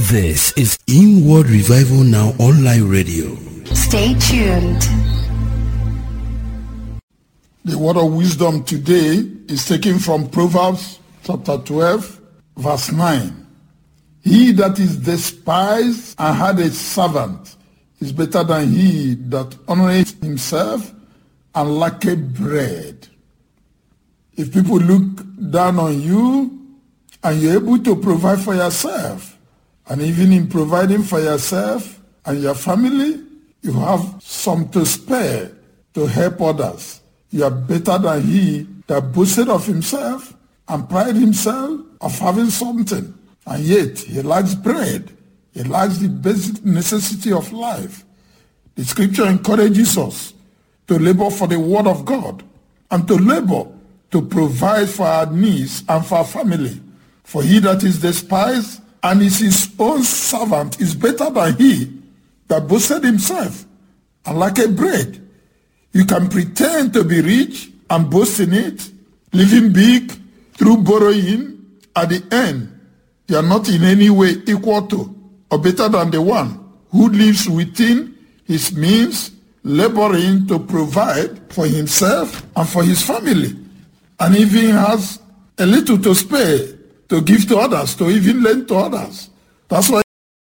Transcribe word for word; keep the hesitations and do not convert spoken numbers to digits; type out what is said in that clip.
This is Inward Revival Now Online Radio. Stay tuned. The word of wisdom today is taken from Proverbs chapter twelve, verse nine. He that is despised and had a servant is better than he that honoreth himself and lacketh bread. If people look down on you and you're able to provide for yourself, and even in providing for yourself and your family, you have some to spare to help others, you are better than he that boasted of himself and pride himself of having something, and yet he lacks bread. He lacks the basic necessity of life. The scripture encourages us to labor for the word of God and to labor to provide for our needs and for our family. For he that is despised and is his own servant is better than he that boasted himself and lacketh bread. You can pretend to be rich and boast in it, living big through borrowing. At the end, you are not in any way equal to or better than the one who lives within his means, laboring to provide for himself and for his family, and even has a little to spare to give to others, to even lend to others. That's why